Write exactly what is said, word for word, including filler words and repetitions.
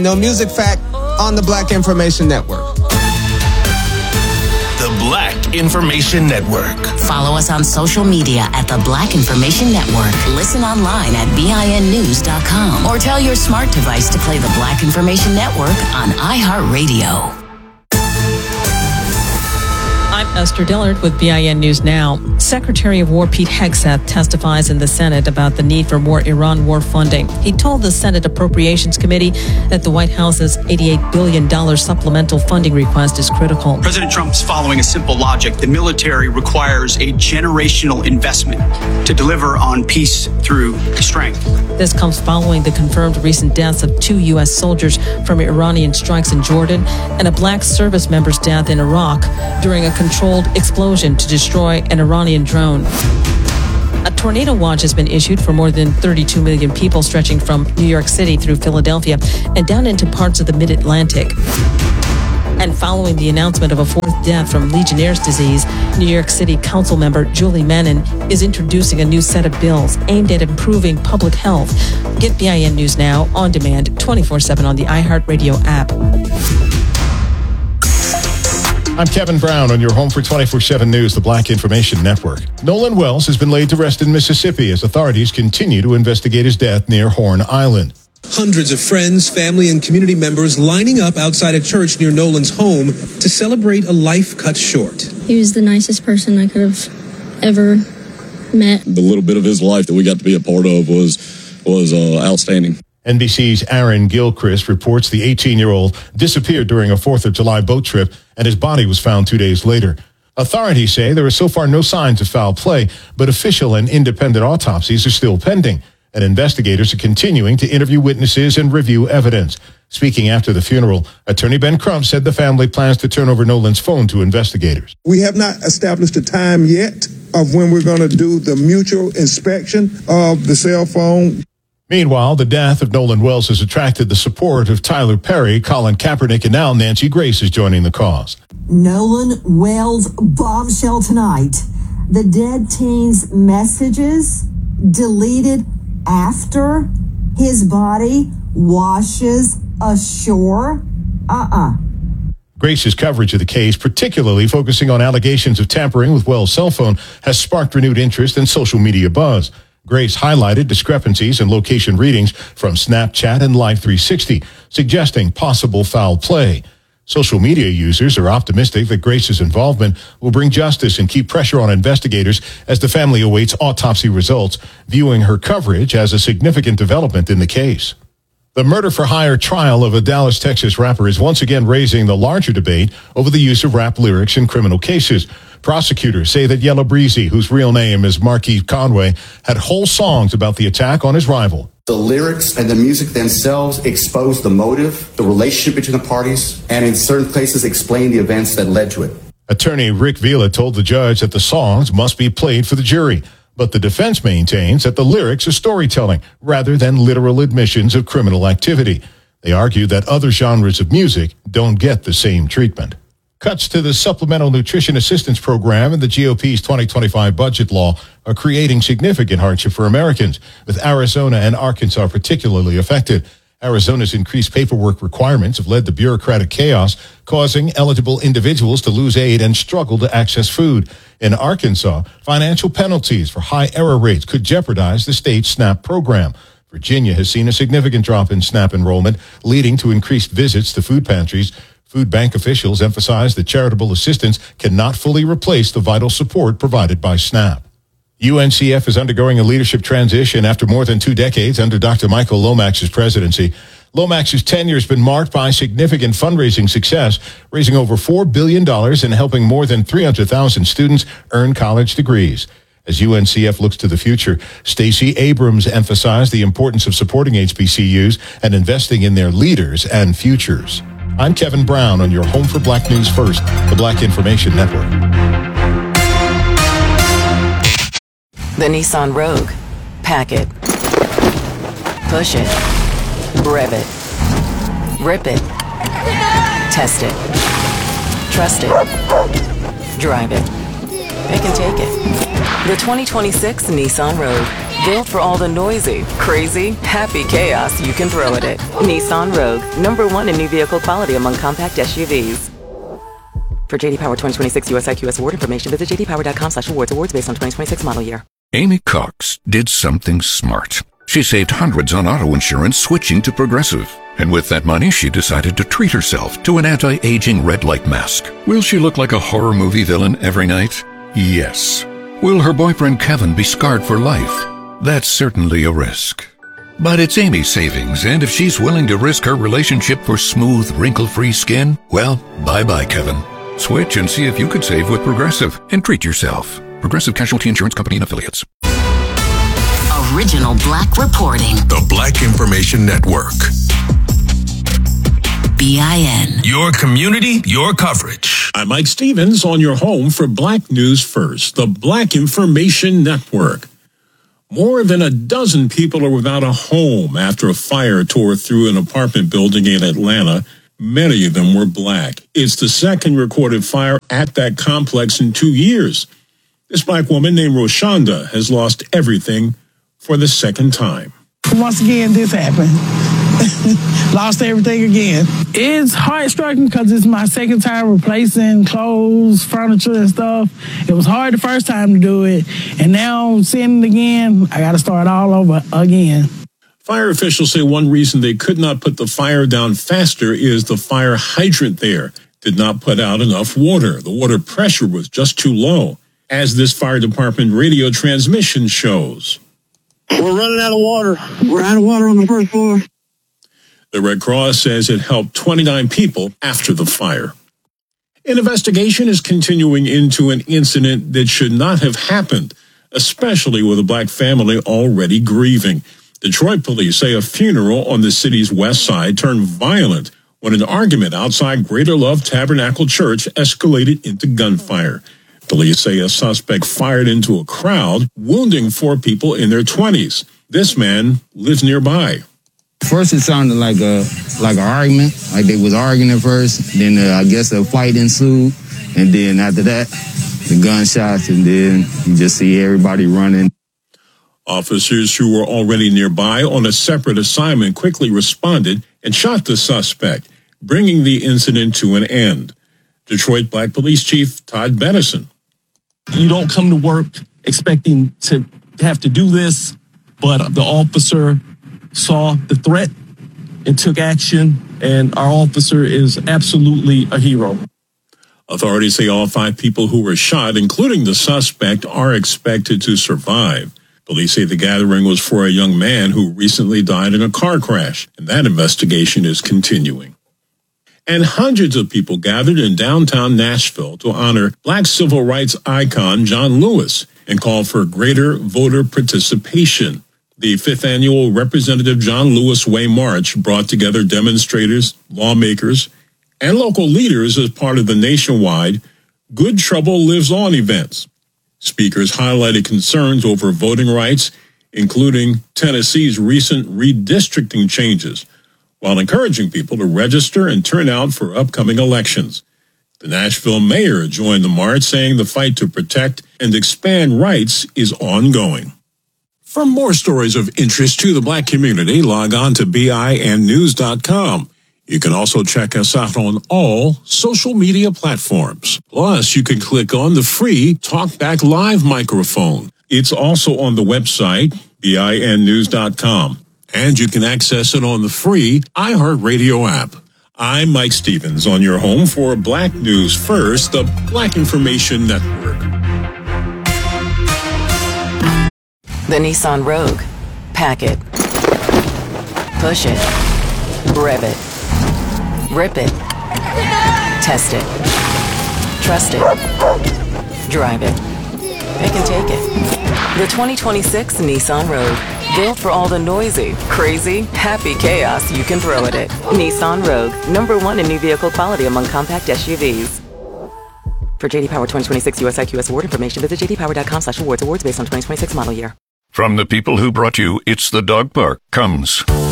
No Music Fact on the Black Information Network. The Black Information Network. Follow us on social media at the Black Information Network. Listen online at B I N news dot com or tell your smart device to play the Black Information Network on iHeartRadio. I'm Esther Dillard with B I N News Now. Secretary of War Pete Hegseth testifies in the Senate about the need for more Iran war funding. He told the Senate Appropriations Committee that the White House's eighty-eight billion dollars supplemental funding request is critical. President Trump's following a simple logic. The military requires a generational investment to deliver on peace through strength. This comes following the confirmed recent deaths of two U S soldiers from Iranian strikes in Jordan and a black service member's death in Iraq during a controlled explosion to destroy an Iranian drone. A tornado watch has been issued for more than thirty-two million people, stretching from New York City through Philadelphia and down into parts of the mid-Atlantic. And following the announcement of a fourth death from Legionnaire's disease, New York City Council member Julie Manning is introducing a new set of bills aimed at improving public health. Get B I N News Now on demand twenty-four seven on the iHeartRadio app. I'm Kevin Brown on your home for twenty-four seven News, the Black Information Network. Nolan Wells has been laid to rest in Mississippi as authorities continue to investigate his death near Horn Island. Hundreds of friends, family, and community members lining up outside a church near Nolan's home to celebrate a life cut short. He was the nicest person I could have ever met. The little bit of his life that we got to be a part of was, was uh, outstanding. N B C's Aaron Gilchrist reports the eighteen-year-old disappeared during a fourth of July boat trip, and his body was found two days later. Authorities say there are so far no signs of foul play, but official and independent autopsies are still pending, and investigators are continuing to interview witnesses and review evidence. Speaking after the funeral, Attorney Ben Crump said the family plans to turn over Nolan's phone to investigators. We have not established a time yet of when we're going to do the mutual inspection of the cell phone. Meanwhile, the death of Nolan Wells has attracted the support of Tyler Perry, Colin Kaepernick, and now Nancy Grace is joining the cause. Nolan Wells bombshell tonight. The dead teen's messages deleted after his body washes ashore. Uh-uh. Grace's coverage of the case, particularly focusing on allegations of tampering with Wells' cell phone, has sparked renewed interest and social media buzz. Grace highlighted discrepancies in location readings from Snapchat and Live three sixty, suggesting possible foul play. Social media users are optimistic that Grace's involvement will bring justice and keep pressure on investigators as the family awaits autopsy results, viewing her coverage as a significant development in the case. The murder-for-hire trial of a Dallas, Texas rapper is once again raising the larger debate over the use of rap lyrics in criminal cases. Prosecutors say that Yella Breezy, whose real name is Marquise Conway, had whole songs about the attack on his rival. The lyrics and the music themselves expose the motive, the relationship between the parties, and in certain places explain the events that led to it. Attorney Rick Vila told the judge that the songs must be played for the jury, but the defense maintains that the lyrics are storytelling rather than literal admissions of criminal activity. They argue that other genres of music don't get the same treatment. Cuts to the Supplemental Nutrition Assistance Program and the G O P's twenty twenty-five budget law are creating significant hardship for Americans, with Arizona and Arkansas particularly affected. Arizona's increased paperwork requirements have led to bureaucratic chaos, causing eligible individuals to lose aid and struggle to access food. In Arkansas, financial penalties for high error rates could jeopardize the state's SNAP program. Virginia has seen a significant drop in SNAP enrollment, leading to increased visits to food pantries. Food bank officials emphasize that charitable assistance cannot fully replace the vital support provided by SNAP. U N C F is undergoing a leadership transition after more than two decades under Doctor Michael Lomax's presidency. Lomax's tenure has been marked by significant fundraising success, raising over four billion dollars and helping more than three hundred thousand students earn college degrees. As U N C F looks to the future, Stacey Abrams emphasized the importance of supporting H B C Us and investing in their leaders and futures. I'm Kevin Brown on your home for Black News First, the Black Information Network. The Nissan Rogue. Pack it. Push it. Rev it. Rip it. Test it. Trust it. Drive it. Pick and take it. The twenty twenty-six Nissan Rogue. Built for all the noisy, crazy, happy chaos you can throw at it. Nissan Rogue, number one in new vehicle quality among compact S U Vs. For J D Power twenty twenty-six U S I Q S award information, visit j d power dot com slash awards. Awards based on twenty twenty-six model year. Amy Cox did something smart. She saved hundreds on auto insurance switching to Progressive. And with that money, she decided to treat herself to an anti-aging red light mask. Will she look like a horror movie villain every night? Yes. Will her boyfriend Kevin be scarred for life? That's certainly a risk. But it's Amy's savings, and if she's willing to risk her relationship for smooth, wrinkle-free skin, well, bye-bye, Kevin. Switch and see if you could save with Progressive and treat yourself. Progressive Casualty Insurance Company and Affiliates. Original Black reporting. The Black Information Network. B I N. Your community, your coverage. I'm Mike Stevens on your home for Black News First, the Black Information Network. More than a dozen people are without a home after a fire tore through an apartment building in Atlanta. Many of them were black. It's the second recorded fire at that complex in two years. This black woman named Roshonda has lost everything for the second time. Once again, this happened. Lost everything again. It's heart-striking because it's my second time replacing clothes, furniture, and stuff. It was hard the first time to do it, and now seeing it again, I got to start all over again. Fire officials say one reason they could not put the fire down faster is the fire hydrant there did not put out enough water. The water pressure was just too low, as this fire department radio transmission shows. We're running out of water. We're out of water on the first floor. The Red Cross says it helped twenty-nine people after the fire. An investigation is continuing into an incident that should not have happened, especially with a black family already grieving. Detroit police say a funeral on the city's west side turned violent when an argument outside Greater Love Tabernacle Church escalated into gunfire. Police say a suspect fired into a crowd, wounding four people in their twenties. This man lives nearby. First, it sounded like a like an argument, like they was arguing at first. Then uh, I guess a fight ensued, and then after that, the gunshots, and then you just see everybody running. Officers who were already nearby on a separate assignment quickly responded and shot the suspect, bringing the incident to an end. Detroit Black Police Chief Todd Bettison. You don't come to work expecting to have to do this, but the officer saw the threat and took action, and our officer is absolutely a hero. Authorities say all five people who were shot, including the suspect, are expected to survive. Police say the gathering was for a young man who recently died in a car crash, and that investigation is continuing. And hundreds of people gathered in downtown Nashville to honor black civil rights icon John Lewis and call for greater voter participation. The fifth annual Representative John Lewis Way March brought together demonstrators, lawmakers, and local leaders as part of the nationwide Good Trouble Lives On events. Speakers highlighted concerns over voting rights, including Tennessee's recent redistricting changes, while encouraging people to register and turn out for upcoming elections. The Nashville mayor joined the march, saying the fight to protect and expand rights is ongoing. For more stories of interest to the black community, log on to B I N news dot com. You can also check us out on all social media platforms. Plus, you can click on the free TalkBack Live microphone. It's also on the website, B I N news dot com. And you can access it on the free iHeartRadio app. I'm Mike Stevens on your home for Black News First, the Black Information Network. The Nissan Rogue. Pack it. Push it. Rev it. Rip it. Test it. Trust it. Drive it. Pick and take it. The twenty twenty-six Nissan Rogue. Built for all the noisy, crazy, happy chaos you can throw at it. Nissan Rogue, number one in new vehicle quality among compact S U Vs. For J D Power twenty twenty-six U S I Q S award information, visit j d power dot com slash awards. Awards based on twenty twenty-six model year. From the people who brought you It's the Dog Park comes